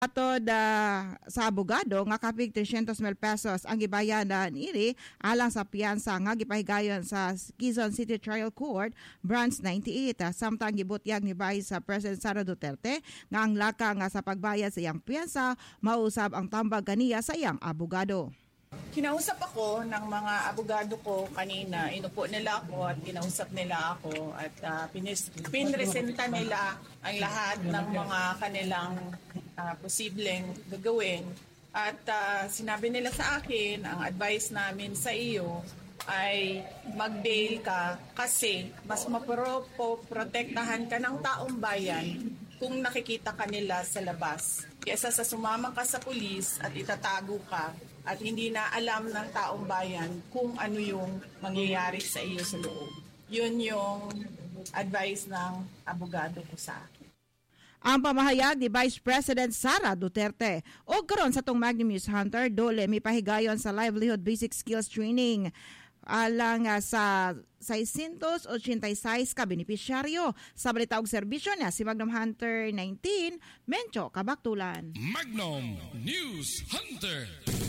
Atod sa abogado nga kapig 300,000 pesos ang gibayadan iri alang sa piyansa nga gipahigayon sa Quezon City Trial Court Branch 98. Samtang gibutyag ni Vice President Sara Duterte nga ang laka nga sa pagbayad sa iyang piyansa mausab ang tambag kaniya sa iyang abogado. Kinausap ako ng mga abogado ko kanina. Inupo nila ako at kinausap nila ako at pinresenta nila ang lahat ng mga kanilang posibleng gagawin. At sinabi nila sa akin, ang advice namin sa iyo ay mag-bail ka kasi mas maprotektahan ka ng taong bayan kung nakikita ka nila sa labas. Kesa sa sumama ka sa pulis at itatago ka at hindi na alam ng taong bayan kung ano yung mangyayari sa iyo sa loob. Yun yung advice ng abogado ko sa akin. Ang pamahayag ni Vice President Sara Duterte. O karon sa tong Magnum News Hunter, dole may pahigayon sa livelihood basic skills training alang sa 686 ka benepisyaryo. Sa balita og serbisyo niya si Magnum Hunter 19, Mencho Kabaktulan. Magnum News Hunter.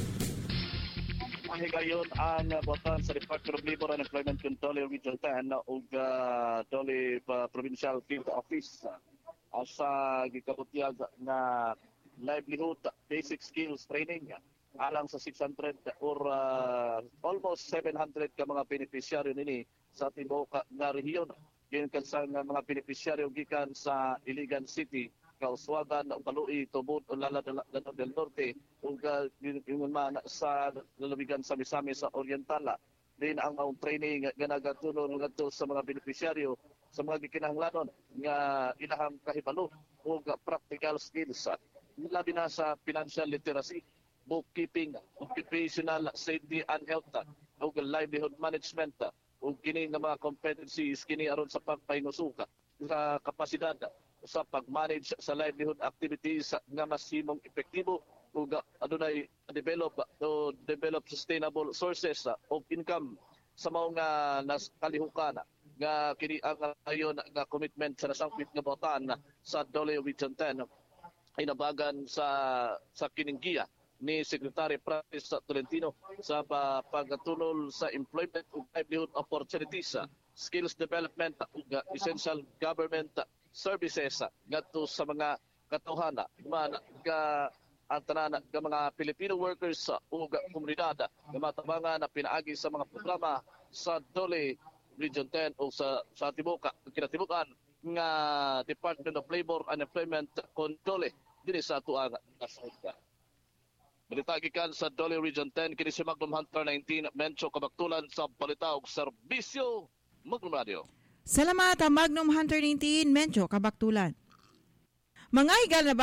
Pahigayon ang botan sa Department of Labor and Employment Control Region 10 ug Dole Provincial Field Office sa gikabutyag na livelihood basic skills training alang sa 600 or almost 700 ka mga beneficiaryo nini sa tibuok nga rehiyon. Gikan sa mga beneficiaryo gikan sa Iligan City, Kauswagan, Balui, Tubod, Lala del Norte, ug yung man sa lalawigan sa Misamis sa Orientala. Din ang training nga nagatulong ngadto sa mga beneficiaryo sa mga gikinahanglanon nga ilahang kahibalo ug practical skills. Labi na sa financial literacy, bookkeeping, occupational safety and health, ug livelihood management, ug kini nga mga competencies kini aron sa pagpaynusuka sa kapasidad sa pag-manage sa livelihood activities nga mas himong epektibo ug adunay develop sustainable sources of income sa mao nga kalihukan nga kini ang ayon nga commitment sa nasangpit nga botan sa Dole Region 10 inabagan sa kininggiya ni Secretary Francis Tolentino sa pagtulol sa employment ug livelihood opportunities, skills development ug essential government services ngadto sa mga katuhana man ang tanan ng mga Filipino workers ug komunidad nga matabangan na pinaagi sa mga programa sa Dole Region 10 o sa kinatibukan nga Department of Labor and Employment Control dinhi sa tuang nasayga. Balita gikan sa Dole Region 10 kini si Magnum Hunter 19, Mencho Kabaktulan sa balita ug serbisyo Magnum Radio. Salamat Magnum Hunter 19, Mencho Kabaktulan. Mga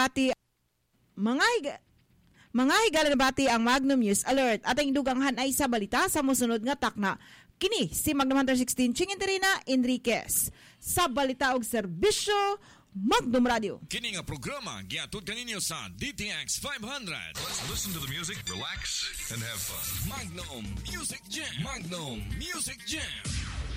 higala na bati ang Magnum News Alert at ang dugang hanay sa balita sa musunod nga takna. Kini si Magnum Hunter 16 Chinginterina Enriquez sa balita og serbisyo Magnum Radio. Kini nga programa giatud kaninyo sa DTX 500. Let's listen to the music, relax, and have fun. Magnum Music Jam. Magnum Music Jam.